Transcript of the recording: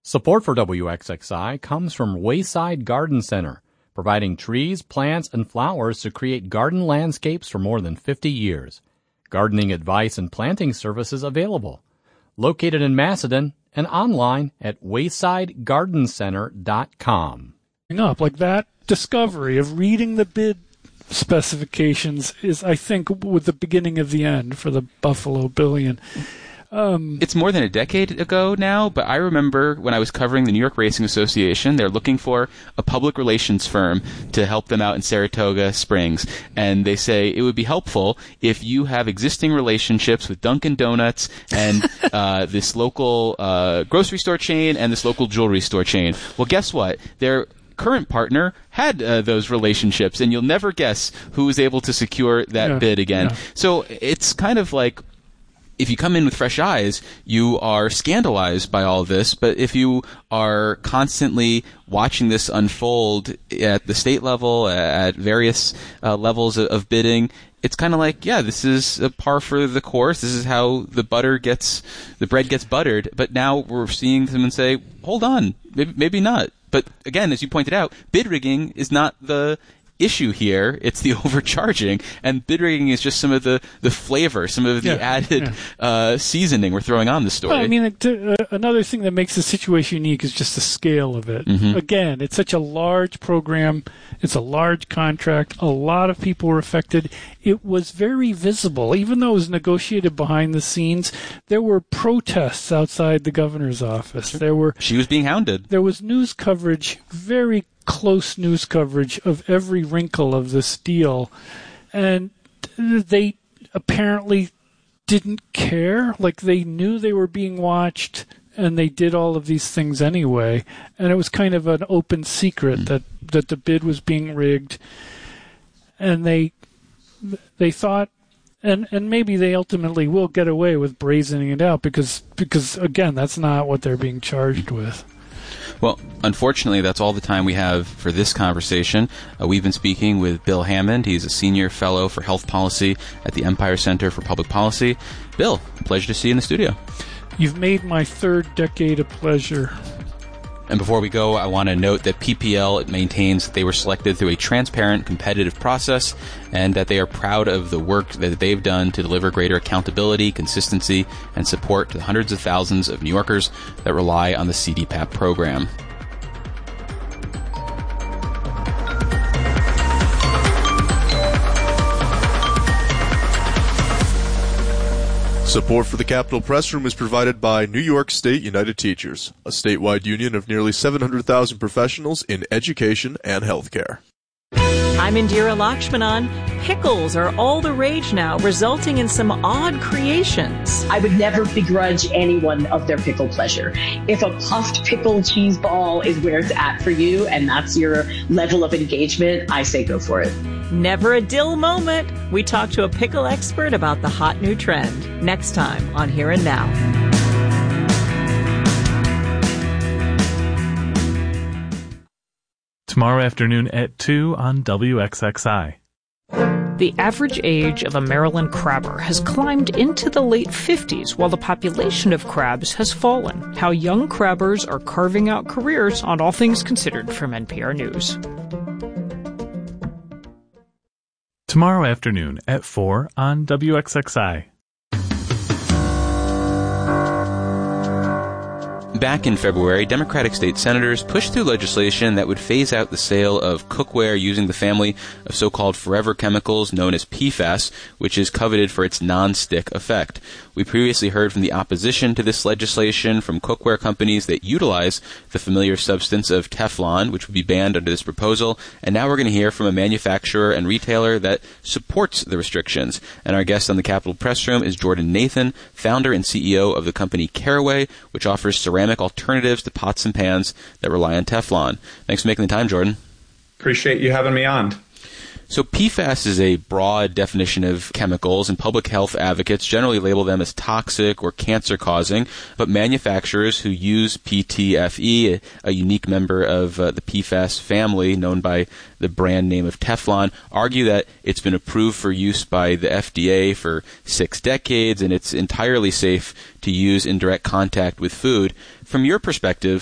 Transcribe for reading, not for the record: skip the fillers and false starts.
Support for WXXI comes from Wayside Garden Center, providing trees, plants, and flowers to create garden landscapes for more than 50 years. Gardening advice and planting services available. Located in Macedon and online at waysidegardencenter.com. Up like that discovery of reading the bid specifications is, I think, with the beginning of the end for the Buffalo Billion. It's more than a decade ago now, but I remember when I was covering the New York Racing Association, they're looking for a public relations firm to help them out in Saratoga Springs. And they say it would be helpful if you have existing relationships with Dunkin' Donuts and this local grocery store chain and this local jewelry store chain. Well, guess what? Their current partner had those relationships, and you'll never guess who was able to secure that bid again. Yeah. So it's kind of like, if you come in with fresh eyes, you are scandalized by all of this. But if you are constantly watching this unfold at the state level, at various levels of bidding, it's kind of like, yeah, this is a par for the course. This is how the bread gets buttered. But now we're seeing them and say, hold on, maybe not. But again, as you pointed out, bid rigging is not the issue here. It's the overcharging, and bid rigging is just some of the flavor, some of the added seasoning we're throwing on the story. Well, I mean, another thing that makes the situation unique is just the scale of it. Mm-hmm. Again, it's such a large program. It's a large contract. A lot of people were affected. It was very visible. Even though it was negotiated behind the scenes, there were protests outside the governor's office. Sure. She was being hounded. There was news coverage, very close news coverage of every wrinkle of this deal, and they apparently didn't care. Like, they knew they were being watched, and they did all of these things anyway, and it was kind of an open secret that the bid was being rigged, and they thought, and maybe they ultimately will get away with brazening it out, because again, that's not what they're being charged with. Well, unfortunately, that's all the time we have for this conversation. We've been speaking with Bill Hammond. He's a senior fellow for health policy at the Empire Center for Public Policy. Bill, pleasure to see you in the studio. You've made my third decade a pleasure. And before we go, I want to note that PPL maintains that they were selected through a transparent, competitive process, and that they are proud of the work that they've done to deliver greater accountability, consistency, and support to the hundreds of thousands of New Yorkers that rely on the CDPAP program. Support for the Capitol Press Room is provided by New York State United Teachers, a statewide union of nearly 700,000 professionals in education and healthcare. I'm Indira Lakshmanan. Pickles are all the rage now, resulting in some odd creations. I would never begrudge anyone of their pickle pleasure. If a puffed pickle cheese ball is where it's at for you, and that's your level of engagement, I say go for it. Never a dill moment. We talk to a pickle expert about the hot new trend. Next time on Here and Now. Tomorrow afternoon at 2 on WXXI. The average age of a Maryland crabber has climbed into the late 50s while the population of crabs has fallen. How young crabbers are carving out careers on All Things Considered from NPR News. Tomorrow afternoon at 4 on WXXI. Back in February, Democratic state senators pushed through legislation that would phase out the sale of cookware using the family of so-called forever chemicals known as PFAS, which is coveted for its non-stick effect. We previously heard from the opposition to this legislation from cookware companies that utilize the familiar substance of Teflon, which would be banned under this proposal, and now we're going to hear from a manufacturer and retailer that supports the restrictions. And our guest on the Capitol Press Room is Jordan Nathan, founder and CEO of the company Caraway, which offers ceramic alternatives to pots and pans that rely on Teflon. Thanks for making the time, Jordan. Appreciate you having me on. So PFAS is a broad definition of chemicals, and public health advocates generally label them as toxic or cancer-causing, but manufacturers who use PTFE, a unique member of the PFAS family known by the brand name of Teflon, argue that it's been approved for use by the FDA for 6 decades, and it's entirely safe to use in direct contact with food. From your perspective,